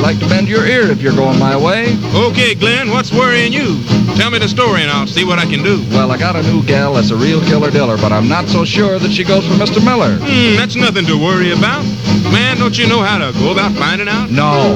like to bend your ear if you're going my way. Okay, Glenn, what's worrying you? Tell me the story and I'll see what I can do. Well, I got a new gal that's a real killer diller, but I'm not so sure that she goes for Mr. Miller. That's nothing to worry about. Man, don't you know how to go about finding out? No.